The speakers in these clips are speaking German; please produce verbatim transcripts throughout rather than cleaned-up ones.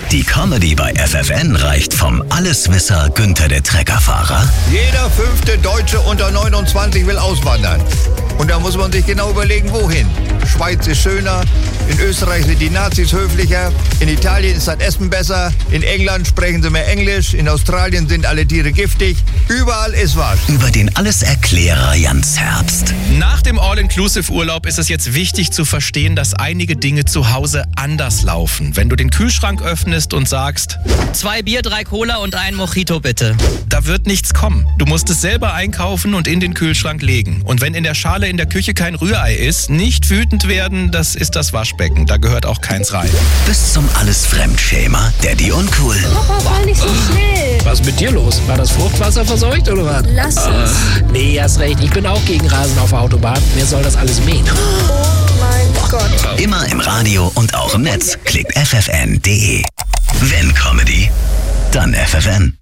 Die Comedy bei F F N reicht vom Alleswisser Günther der Treckerfahrer. Jeder fünfte Deutsche unter neunundzwanzig will auswandern. Und da muss man sich genau überlegen, wohin. Schweiz ist schöner, in Österreich sind die Nazis höflicher, in Italien ist das Essen besser, in England sprechen sie mehr Englisch, in Australien sind alle Tiere giftig. Überall ist was. Über den Alleserklärer Jans Herbst. Nach dem All-Inclusive-Urlaub ist es jetzt wichtig zu verstehen, dass einige Dinge zu Hause anders laufen. Wenn du den Kühlschrank öffnest und sagst, zwei Bier, drei Cola und ein Mojito bitte. Da wird nichts kommen. Du musst es selber einkaufen und in den Kühlschrank legen. Und wenn in der Schale in der Küche kein Rührei ist, nicht wütend werden, das ist das Waschbecken. Da gehört auch keins rein. Bis zum Alles-Fremdschämer, Daddy Uncool. Papa, war nicht so schnell. Was ist mit dir los? War das Fruchtwasser verseucht oder was? Lass es. Uh, nee, hast recht. Ich bin auch gegen Rasen auf der Autobahn. Wer soll das alles mähen? Oh mein Gott. Immer im Radio und auch im Netz. Klickt f f n punkt d e. Wenn Comedy, dann F F N.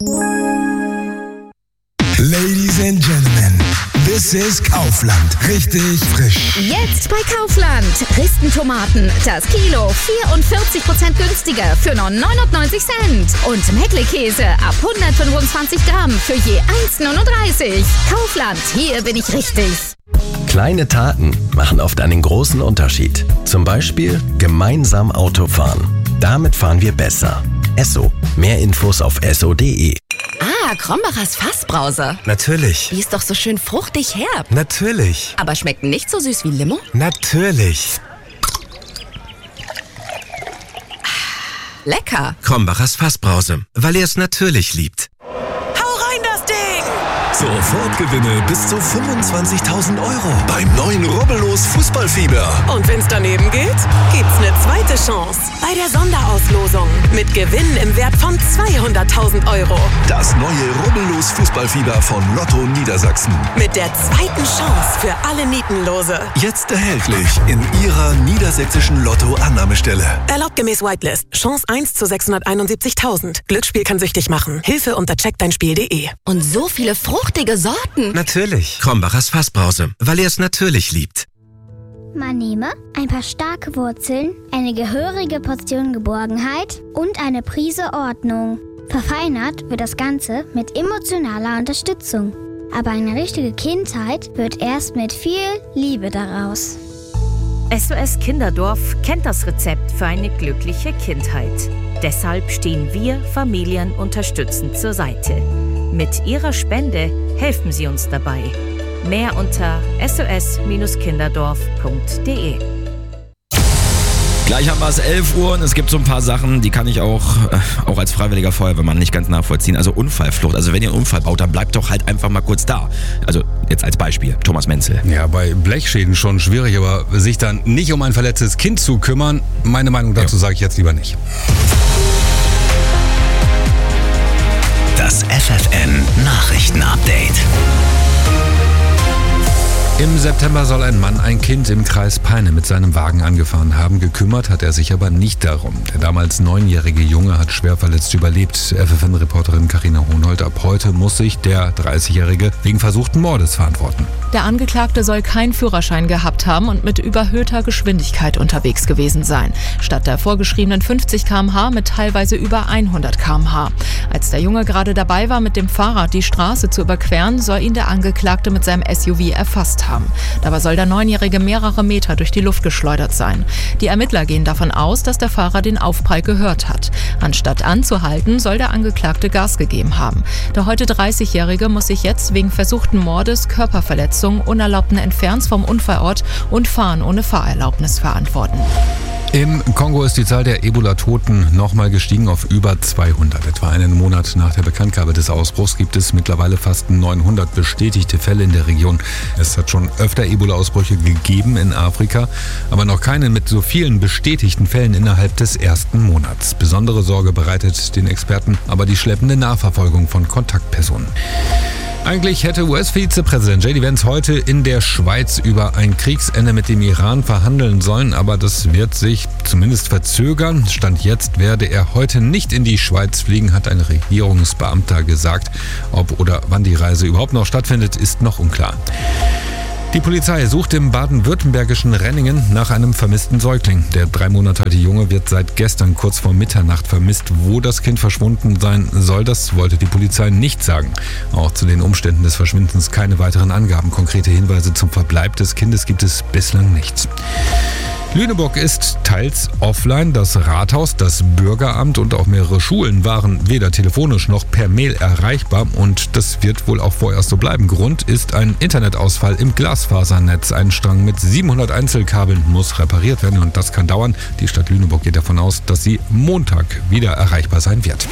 Ladies and Gentlemen, this is Kaufland. Richtig frisch. Jetzt bei Kaufland. Dresden-Tomaten, das Kilo vierundvierzig Prozent günstiger für nur neunundneunzig Cent. Und Meckle-Käse ab hundertfünfundzwanzig Gramm für je eins neununddreißig. Kaufland, hier bin ich richtig. Kleine Taten machen oft einen großen Unterschied. Zum Beispiel gemeinsam Auto fahren. Damit fahren wir besser. Esso. Mehr Infos auf esso punkt d e. Ah, Krombacher's Fassbrause. Natürlich. Die ist doch so schön fruchtig herb. Natürlich. Aber schmeckt nicht so süß wie Limo? Natürlich. Lecker. Krombacher's Fassbrause, weil er es natürlich liebt. Hau rein das Ding! Sofortgewinne bis zu fünfundzwanzigtausend Euro beim neuen Rubbellos Fußballfieber. Und wenn's daneben geht, gibt's eine zweite Chance bei der Sonderauslosung mit Gewinnen im Wert von zweihunderttausend Euro. Das neue Rubbellos Fußballfieber von Lotto Niedersachsen. Mit der zweiten Chance für alle Nietenlose. Jetzt erhältlich in Ihrer niedersächsischen Lotto-Annahmestelle. Erlaubt gemäß Whitelist. Chance eins zu sechshunderteinundsiebzigtausend. Glücksspiel kann süchtig machen. Hilfe unter check dein Spiel punkt de. Und so viele fruchtige Sorten. Natürlich. Krombacher's Fassbrause, weil er es natürlich liebt. Man nehme ein paar starke Wurzeln, eine gehörige Portion Geborgenheit und eine Prise Ordnung. Verfeinert wird das Ganze mit emotionaler Unterstützung. Aber eine richtige Kindheit wird erst mit viel Liebe daraus. S O S Kinderdorf kennt das Rezept für eine glückliche Kindheit. Deshalb stehen wir Familien unterstützend zur Seite. Mit Ihrer Spende helfen Sie uns dabei. Mehr unter s o s kinderdorf punkt d e. Gleich haben wir es elf Uhr und es gibt so ein paar Sachen, die kann ich auch, äh, auch als freiwilliger Feuerwehrmann nicht ganz nachvollziehen. Also Unfallflucht. Also wenn ihr einen Unfall baut, dann bleibt doch halt einfach mal kurz da. Also jetzt als Beispiel, Thomas Menzel. Ja, bei Blechschäden schon schwierig, aber sich dann nicht um ein verletztes Kind zu kümmern, meine Meinung dazu ja. sage ich jetzt lieber nicht. Das F F N Nachrichten-Update. Im September soll ein Mann ein Kind im Kreis Peine mit seinem Wagen angefahren haben. Gekümmert hat er sich aber nicht darum. Der damals neunjährige Junge hat schwer verletzt überlebt. F F N-Reporterin Carina Hohnhold. Ab heute muss sich der dreißigjährige wegen versuchten Mordes verantworten. Der Angeklagte soll keinen Führerschein gehabt haben und mit überhöhter Geschwindigkeit unterwegs gewesen sein. Statt der vorgeschriebenen fünfzig Kilometer pro Stunde mit teilweise über hundert Kilometer pro Stunde. Als der Junge gerade dabei war, mit dem Fahrrad die Straße zu überqueren, soll ihn der Angeklagte mit seinem S U V erfasst haben. Dabei soll der Neunjährige mehrere Meter durch die Luft geschleudert sein. Die Ermittler gehen davon aus, dass der Fahrer den Aufprall gehört hat. Anstatt anzuhalten, soll der Angeklagte Gas gegeben haben. Der heute dreißigjährige muss sich jetzt wegen versuchten Mordes, Körperverletzung, unerlaubten Entfernens vom Unfallort und Fahren ohne Fahrerlaubnis verantworten. Im Kongo ist die Zahl der Ebola-Toten nochmal gestiegen auf über zweihundert. Etwa einen Monat nach der Bekanntgabe des Ausbruchs gibt es mittlerweile fast neunhundert bestätigte Fälle in der Region. Es hat schon öfter Ebola-Ausbrüche gegeben in Afrika, aber noch keinen mit so vielen bestätigten Fällen innerhalb des ersten Monats. Besondere Sorge bereitet den Experten aber die schleppende Nachverfolgung von Kontaktpersonen. Eigentlich hätte U S-Vizepräsident J D Vance heute in der Schweiz über ein Kriegsende mit dem Iran verhandeln sollen, aber das wird sich zumindest verzögern. Stand jetzt werde er heute nicht in die Schweiz fliegen, hat ein Regierungsbeamter gesagt. Ob oder wann die Reise überhaupt noch stattfindet, ist noch unklar. Die Polizei sucht im baden-württembergischen Renningen nach einem vermissten Säugling. Der drei Monate alte Junge wird seit gestern kurz vor Mitternacht vermisst. Wo das Kind verschwunden sein soll, das wollte die Polizei nicht sagen. Auch zu den Umständen des Verschwindens keine weiteren Angaben. Konkrete Hinweise zum Verbleib des Kindes gibt es bislang nichts. Lüneburg ist teils offline. Das Rathaus, das Bürgeramt und auch mehrere Schulen waren weder telefonisch noch per Mail erreichbar und das wird wohl auch vorerst so bleiben. Grund ist ein Internetausfall im Glasfasernetz. Ein Strang mit siebenhundert Einzelkabeln muss repariert werden und das kann dauern. Die Stadt Lüneburg geht davon aus, dass sie Montag wieder erreichbar sein wird.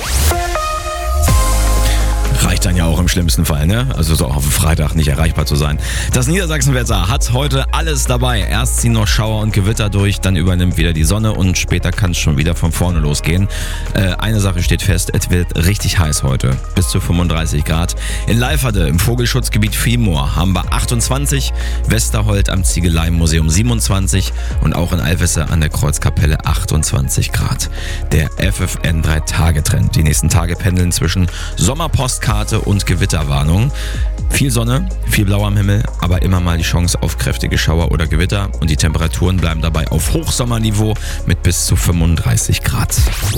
Reicht dann ja auch im schlimmsten Fall, ne? Also so auch auf Freitag nicht erreichbar zu sein. Das Niedersachsenwetter hat heute alles dabei. Erst ziehen noch Schauer und Gewitter durch, dann übernimmt wieder die Sonne und später kann es schon wieder von vorne losgehen. Äh, eine Sache steht fest, es wird richtig heiß heute. Bis zu fünfunddreißig Grad. In Leiferde im Vogelschutzgebiet Viehmoor haben wir achtundzwanzig, Westerholt am Ziegeleimuseum siebenundzwanzig und auch in Alvesse an der Kreuzkapelle achtundzwanzig Grad. Der F F N drei Tage Trend. Die nächsten Tage pendeln zwischen Sommerpostkarte und Gewitterwarnung. Viel Sonne, viel Blau am Himmel, aber immer mal die Chance auf kräftige Schauer oder Gewitter und die Temperaturen bleiben dabei auf Hochsommerniveau mit bis zu fünfunddreißig Grad.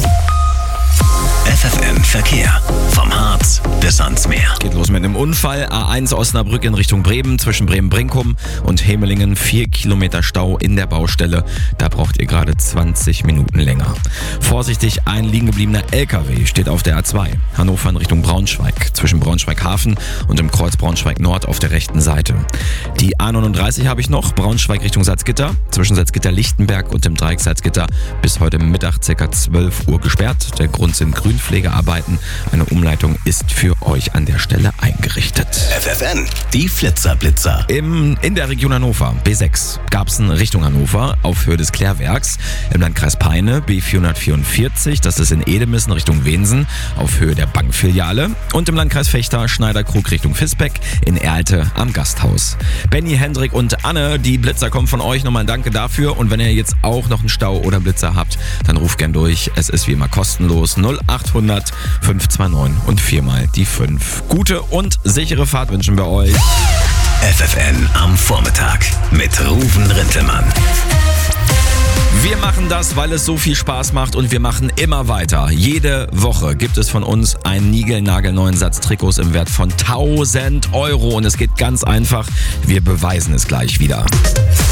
F F N Verkehr. Vom Harz bis ans Meer. Geht los mit einem Unfall. A eins Osnabrück in Richtung Bremen zwischen Bremen-Brinkum und Hemelingen. Vier Kilometer Stau in der Baustelle. Da braucht ihr gerade zwanzig Minuten länger. Vorsichtig, ein liegen gebliebener L K W steht auf der A zwei. Hannover in Richtung Braunschweig. Zwischen Braunschweig-Hafen und dem Kreuz Braunschweig-Nord auf der rechten Seite. Die A neununddreißig habe ich noch. Braunschweig Richtung Salzgitter. Zwischen Salzgitter-Lichtenberg und dem Dreieck Salzgitter bis heute Mittag ca. zwölf Uhr gesperrt. Der Grund sind Grünpflegearbeiten. Eine Umleitung ist für euch an der Stelle eingerichtet. F F N, die Flitzerblitzer. Im, in der Region Hannover, B sechs, gab es in Richtung Hannover auf Höhe des Klärwerks. Im Landkreis Peine, B vierhundertvierundvierzig, das ist in Edemissen Richtung Wensen, auf Höhe der Bankfiliale. Und im Landkreis Vechta, Schneiderkrug Richtung Visbeck, in Erlte am Gasthaus. Benny, Hendrik und Anne, die Blitzer kommen von euch. Nochmal ein Danke dafür. Und wenn ihr jetzt auch noch einen Stau oder Blitzer habt, dann ruft gern durch. Es ist wie immer kostenlos. null achthundert fünf zwei neun und viermal die fünf. Gute und sichere Fahrt wünschen wir euch. F F N am Vormittag mit Ruven Rintelmann. Wir machen das, weil es so viel Spaß macht und wir machen immer weiter. Jede Woche gibt es von uns einen niegelnagelneuen Satz Trikots im Wert von tausend Euro und es geht ganz einfach. Wir beweisen es gleich wieder.